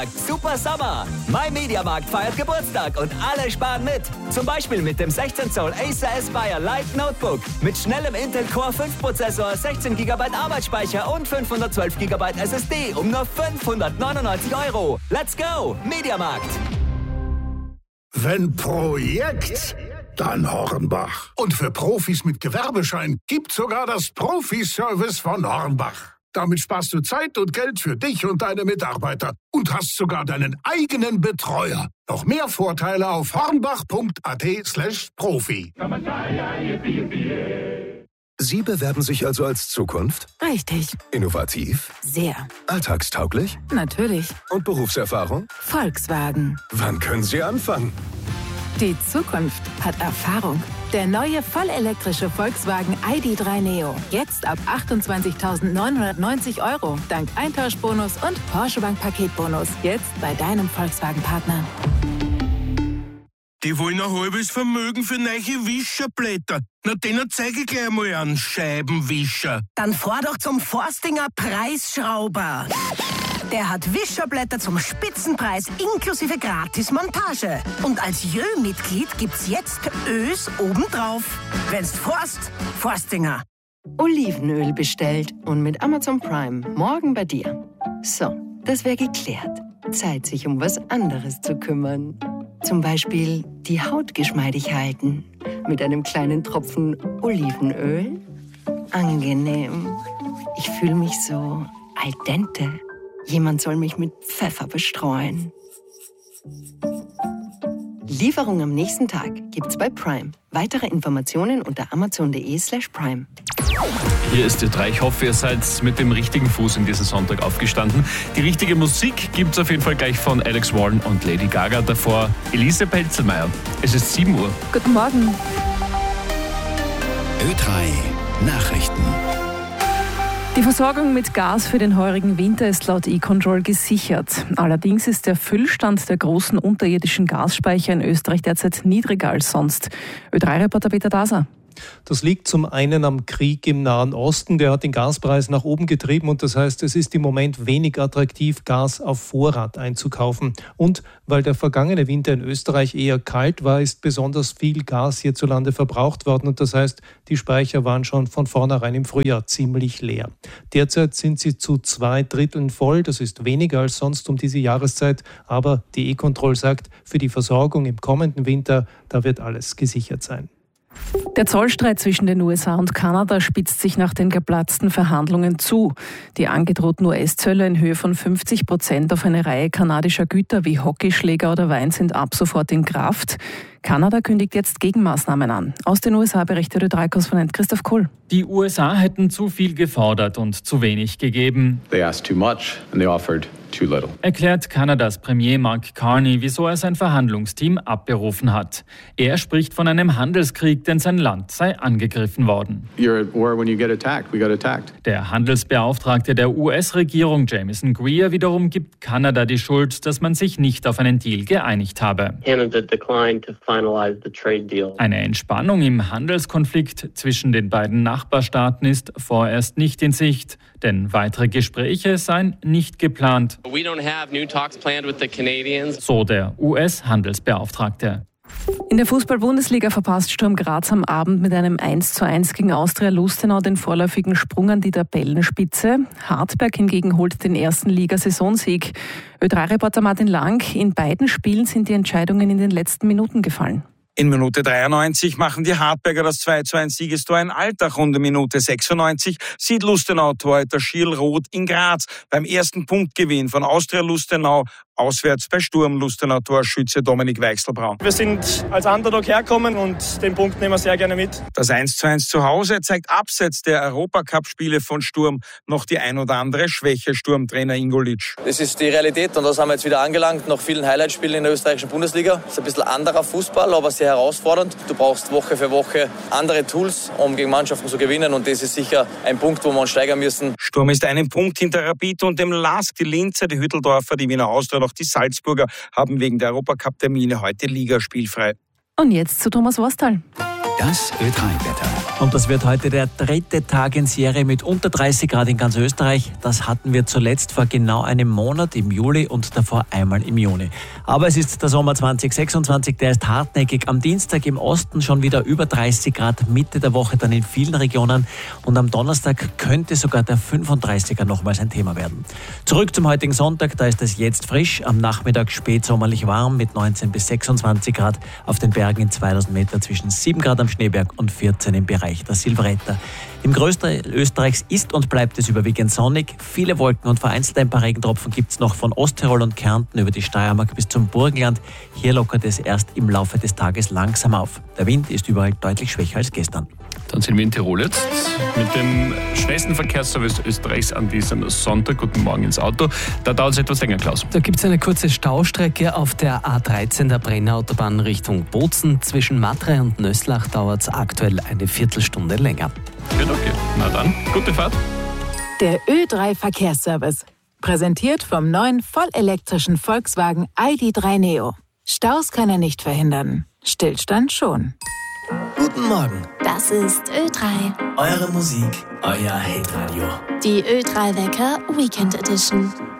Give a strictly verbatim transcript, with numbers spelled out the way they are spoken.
Super Sommer! Mein Mediamarkt feiert Geburtstag und alle sparen mit. Zum Beispiel mit dem sechzehn Zoll Acer Aspire Light Notebook mit schnellem Intel Core fünf Prozessor, sechzehn Gigabyte Arbeitsspeicher und fünfhundertzwölf Gigabyte S S D um nur fünfhundertneunundneunzig Euro. Let's go! Mediamarkt! Wenn Projekt, dann Hornbach. Und für Profis mit Gewerbeschein gibt's sogar das Profi-Service von Hornbach. Damit sparst du Zeit und Geld für dich und deine Mitarbeiter und hast sogar deinen eigenen Betreuer. Noch mehr Vorteile auf hornbach.at slash Profi. Sie bewerben sich also als Zukunft? Richtig. Innovativ? Sehr. Alltagstauglich? Natürlich. Und Berufserfahrung? Volkswagen. Wann können Sie anfangen? Die Zukunft hat Erfahrung. Der neue vollelektrische Volkswagen I D drei Neo. Jetzt ab achtundzwanzigtausendneunhundertneunzig Euro. Dank Eintauschbonus und Porsche Bank Paketbonus. Jetzt bei deinem Volkswagen-Partner. Die wollen ein halbes Vermögen für neue Wischerblätter. Na, denen zeige ich gleich mal einen Scheibenwischer. Dann fahr doch zum Forstinger Preisschrauber. Der hat Wischerblätter zum Spitzenpreis inklusive Gratis-Montage. Und als Jö-Mitglied gibt's jetzt Ös obendrauf. Wenn's forst, Forstinger. Olivenöl bestellt und mit Amazon Prime morgen bei dir. So, das wäre geklärt. Zeit, sich um was anderes zu kümmern. Zum Beispiel die Haut geschmeidig halten. Mit einem kleinen Tropfen Olivenöl. Angenehm. Ich fühle mich so al dente. Jemand soll mich mit Pfeffer bestreuen. Lieferung am nächsten Tag gibt's bei Prime. Weitere Informationen unter amazon.de slash prime. Hier ist die drei. Ich hoffe, ihr seid mit dem richtigen Fuß in diesem Sonntag aufgestanden. Die richtige Musik gibt's auf jeden Fall gleich von Alex Warren und Lady Gaga. Davor Elise Pelzelmeier. Es ist sieben Uhr. Guten Morgen. Ö drei Nachrichten. Die Versorgung mit Gas für den heurigen Winter ist laut E-Control gesichert. Allerdings ist der Füllstand der großen unterirdischen Gasspeicher in Österreich derzeit niedriger als sonst. Ö drei Reporter Peter Daser. Das liegt zum einen am Krieg im Nahen Osten, der hat den Gaspreis nach oben getrieben und das heißt, es ist im Moment wenig attraktiv, Gas auf Vorrat einzukaufen. Und weil der vergangene Winter in Österreich eher kalt war, ist besonders viel Gas hierzulande verbraucht worden und das heißt, die Speicher waren schon von vornherein im Frühjahr ziemlich leer. Derzeit sind sie zu zwei Dritteln voll, das ist weniger als sonst um diese Jahreszeit, aber die E-Control sagt, für die Versorgung im kommenden Winter, da wird alles gesichert sein. Der Zollstreit zwischen den U S A und Kanada spitzt sich nach den geplatzten Verhandlungen zu. Die angedrohten U S-Zölle in Höhe von fünfzig Prozent auf eine Reihe kanadischer Güter wie Hockeyschläger oder Wein sind ab sofort in Kraft. Kanada kündigt jetzt Gegenmaßnahmen an. Aus den U S A berichtet Ö drei Korrespondent Christoph Kuhl. Die U S A hätten zu viel gefordert und zu wenig gegeben. They asked too much and they offered too little. Erklärt Kanadas Premier Mark Carney, wieso er sein Verhandlungsteam abberufen hat. Er spricht von einem Handelskrieg, denn sein Land sei angegriffen worden. You're at war when you get attacked. We got attacked. Der Handelsbeauftragte der U S-Regierung, Jameson Greer, wiederum gibt Kanada die Schuld, dass man sich nicht auf einen Deal geeinigt habe. Canada declined to finalize the trade deal. Eine Entspannung im Handelskonflikt zwischen den beiden Nachbarstaaten ist vorerst nicht in Sicht, denn weitere Gespräche seien nicht geplant. We don't have new talks planned with the Canadians. So der U S-Handelsbeauftragte. In der Fußball-Bundesliga verpasst Sturm Graz am Abend mit einem eins zu eins gegen Austria Lustenau den vorläufigen Sprung an die Tabellenspitze. Hartberg hingegen holt den ersten Ligasaisonsieg. Ö drei Reporter Martin Lang, in beiden Spielen sind die Entscheidungen in den letzten Minuten gefallen. In Minute dreiundneunzig machen die Hartberger das zwei zu eins Siegestor in Altach und in Minute sechsundneunzig sieht Lustenau-Torhüter Schiel Roth in Graz beim ersten Punktgewinn von Austria Lustenau auswärts bei Sturm Lustenau-Torschütze Dominik Weichselbraun. Wir sind als Underdog herkommen und den Punkt nehmen wir sehr gerne mit. Das eins zu eins zu Hause zeigt abseits der Europacup-Spiele von Sturm noch die ein oder andere Schwäche Sturmtrainer Ingolic. Das ist die Realität und das haben wir jetzt wieder angelangt. Nach vielen Highlight-Spielen in der österreichischen Bundesliga. Das ist ein bisschen anderer Fußball, aber sehr herausfordernd. Du brauchst Woche für Woche andere Tools, um gegen Mannschaften zu gewinnen und das ist sicher ein Punkt, wo wir uns steigern müssen. Sturm ist einen Punkt hinter Rapid und dem Lask. Die Linzer, die Hütteldorfer, die Wiener Austria und auch die Salzburger haben wegen der Europacup-Termine heute Ligaspielfrei. Und jetzt zu Thomas Worstal. Das Ö drei Wetter. Und das wird heute der dritte Tag in Serie mit unter dreißig Grad in ganz Österreich. Das hatten wir zuletzt vor genau einem Monat im Juli und davor einmal im Juni. Aber es ist der Sommer zwanzig sechsundzwanzig, der ist hartnäckig. Am Dienstag im Osten schon wieder über dreißig Grad, Mitte der Woche dann in vielen Regionen. Und am Donnerstag könnte sogar der fünfunddreißiger nochmals ein Thema werden. Zurück zum heutigen Sonntag, da ist es jetzt frisch. Am Nachmittag spätsommerlich warm mit neunzehn bis sechsundzwanzig Grad. Auf den Bergen in zweitausend Meter zwischen sieben Grad am Schneeberg und vierzehn im Bereich der Silvretta. Im Großteil Österreichs ist und bleibt es überwiegend sonnig. Viele Wolken und vereinzelt ein paar Regentropfen gibt es noch von Osttirol und Kärnten über die Steiermark bis zum Burgenland. Hier lockert es erst im Laufe des Tages langsam auf. Der Wind ist überall deutlich schwächer als gestern. Dann sind wir in Tirol jetzt mit dem schnellsten Verkehrsservice Österreichs an diesem Sonntag. Guten Morgen ins Auto. Da dauert es etwas länger, Klaus. Da gibt es eine kurze Staustrecke auf der A dreizehn der Brenner-Autobahn Richtung Bozen. Zwischen Matrei und Nöslach dauert es aktuell eine Viertelstunde länger. Gut, okay. Na dann, gute Fahrt. Der Ö drei Verkehrsservice. Präsentiert vom neuen vollelektrischen Volkswagen I D drei Neo. Staus kann er nicht verhindern. Stillstand schon. Guten Morgen. Das ist Ö drei. Eure Musik, euer Hitradio. Die Ö drei Wecker Weekend Edition.